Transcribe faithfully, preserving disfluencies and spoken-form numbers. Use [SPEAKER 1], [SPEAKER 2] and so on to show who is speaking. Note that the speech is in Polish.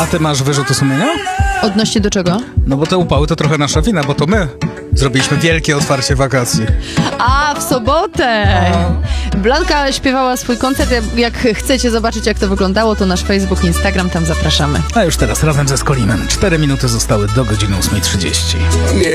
[SPEAKER 1] A ty masz wyrzuty sumienia?
[SPEAKER 2] Odnośnie do czego?
[SPEAKER 1] No bo te upały to trochę nasza wina, bo to my zrobiliśmy wielkie otwarcie wakacji.
[SPEAKER 2] A, w sobotę! Blanka śpiewała swój koncert. Jak chcecie zobaczyć, jak to wyglądało, to nasz Facebook, Instagram, tam zapraszamy.
[SPEAKER 1] A już teraz razem ze Skolimem. Cztery minuty zostały do godziny ósmej trzydzieści.